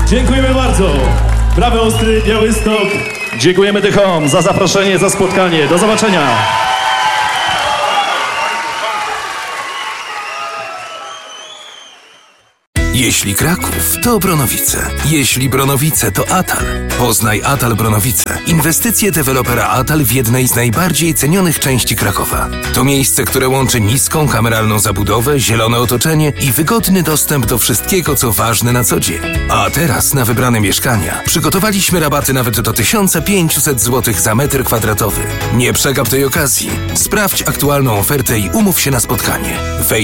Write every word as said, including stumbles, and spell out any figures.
Dziękujemy bardzo. Prawy Ostry, Białystok. Dziękujemy Dychom za zaproszenie, za spotkanie. Do zobaczenia. Jeśli Kraków, to Bronowice. Jeśli Bronowice, to Atal. Poznaj Atal Bronowice. Inwestycje dewelopera Atal w jednej z najbardziej cenionych części Krakowa. To miejsce, które łączy niską, kameralną zabudowę, zielone otoczenie i wygodny dostęp do wszystkiego, co ważne na co dzień. A teraz na wybrane mieszkania przygotowaliśmy rabaty nawet do tysiąc pięćset złotych za metr kwadratowy. Nie przegap tej okazji. Sprawdź aktualną ofertę i umów się na spotkanie. Wejdź